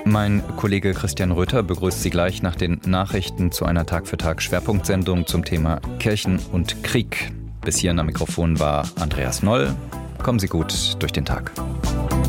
Mein Kollege Christian Röther begrüßt Sie gleich nach den Nachrichten zu einer Tag-für-Tag-Schwerpunktsendung zum Thema Kirchen und Krieg. Bis hierhin am Mikrofon war Andreas Noll. Kommen Sie gut durch den Tag.